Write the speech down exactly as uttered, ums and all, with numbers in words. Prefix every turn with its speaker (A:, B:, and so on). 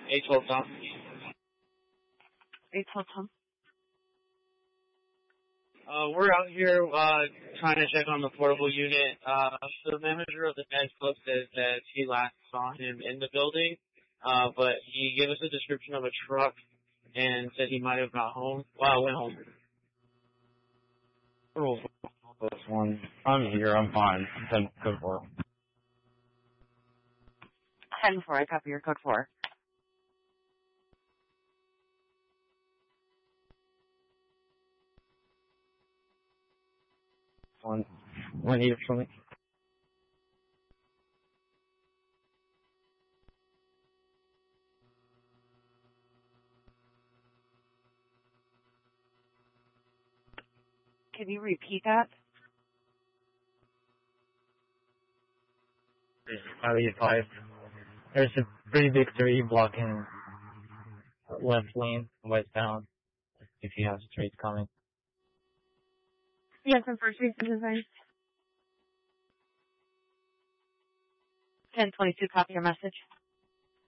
A: eight twelve Tom.
B: eight twelve Tom.
A: Uh, we're out here, uh, trying to check on the portable unit. Uh, the manager of the Neds Club says that he last saw him in the building, uh, but he gave us a description of a truck and said he might have got home. Well, went home.
C: This one. I'm here, I'm fine. ten code four.
B: ten four, I copy your code four.
C: One. One need it from me.
B: Can you repeat that?
C: five eighty-five. There's a pretty big tree blocking left lane westbound if you have straight coming.
B: Yes, I'm first reason design. ten twenty-two, copy your message.